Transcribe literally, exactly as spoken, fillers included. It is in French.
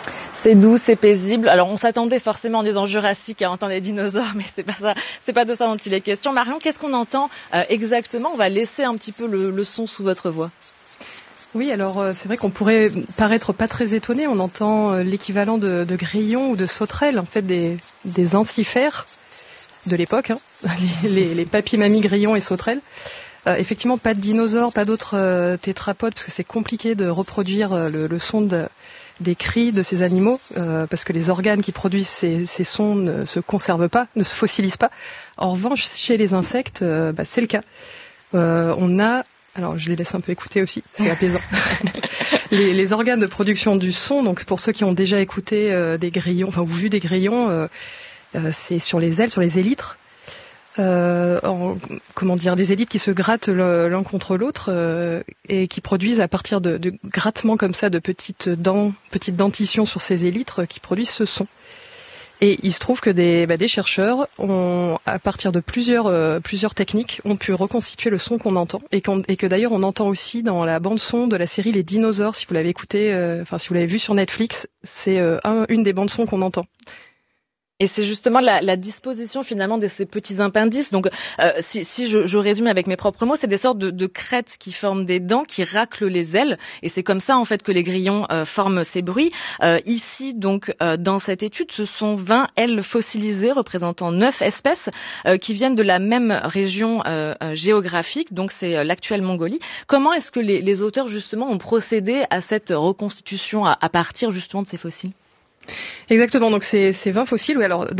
C'est doux, c'est paisible. Alors on s'attendait forcément en disant Jurassique à entendre les dinosaures, mais c'est pas ça, c'est pas de ça dont il est question. Marion, qu'est-ce qu'on entend euh, exactement? On va laisser un petit peu le, le son sous votre voix. Oui, alors euh, c'est vrai qu'on pourrait paraître pas très étonné. On entend euh, l'équivalent de, de grillons ou de sauterelles, en fait des, des amphifères de l'époque, hein, les, les, les papy-mamies grillons et sauterelles. Euh, effectivement, pas de dinosaures, pas d'autres euh, tétrapodes, parce que c'est compliqué de reproduire euh, le, le son de, des cris de ces animaux, euh, parce que les organes qui produisent ces, ces sons ne se conservent pas, ne se fossilisent pas. En revanche, chez les insectes, euh, bah, c'est le cas. Euh, on a, alors je les laisse un peu écouter aussi, c'est apaisant. les, les organes de production du son, donc pour ceux qui ont déjà écouté euh, des grillons, enfin ou vu des grillons, euh, euh, c'est sur les ailes, sur les élytres. Euh, en, comment dire, des élytres qui se grattent le, l'un contre l'autre euh, et qui produisent à partir de, de grattements comme ça de petites dents, petites dentitions sur ces élytres qui produisent ce son. Et il se trouve que des, bah, des chercheurs ont, à partir de plusieurs, euh, plusieurs techniques, ont pu reconstituer le son qu'on entend et, qu'on, et que d'ailleurs on entend aussi dans la bande son de la série Les Dinosaures. Si vous l'avez écouté, euh, enfin si vous l'avez vu sur Netflix, c'est euh, un, une des bandes son qu'on entend. Et c'est justement la, la disposition finalement de ces petits appendices. Donc, euh, si, si je, je résume avec mes propres mots, c'est des sortes de, de crêtes qui forment des dents, qui raclent les ailes. Et c'est comme ça en fait que les grillons euh, forment ces bruits. Euh, ici, donc, euh, dans cette étude, ce sont vingt ailes fossilisées représentant neuf espèces euh, qui viennent de la même région euh, euh, géographique. Donc, c'est euh, l'actuelle Mongolie. Comment est-ce que les, les auteurs justement ont procédé à cette reconstitution à, à partir justement de ces fossiles? Exactement, donc c'est, c'est vingt fossiles. Oui, alors